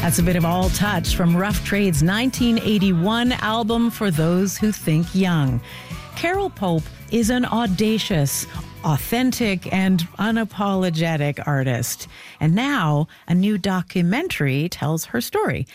That's a bit of All Touch from Rough Trade's 1981 album For Those Who Think Young. Carol Pope is an audacious, authentic, and unapologetic artist. And now a new documentary tells her story.